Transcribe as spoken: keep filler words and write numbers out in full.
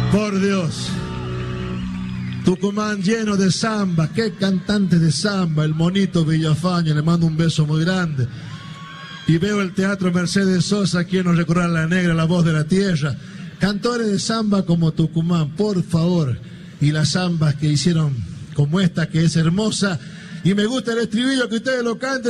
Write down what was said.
Por Dios. Tucumán lleno de samba, qué cantantes de samba, el monito Villafañe, le mando un beso muy grande. Y veo el Teatro Mercedes Sosa, quien nos recordará la negra, la voz de la tierra. Cantores de samba como Tucumán, por favor. Y las zambas que hicieron como esta, que es hermosa. Y me gusta el estribillo, que ustedes lo canten.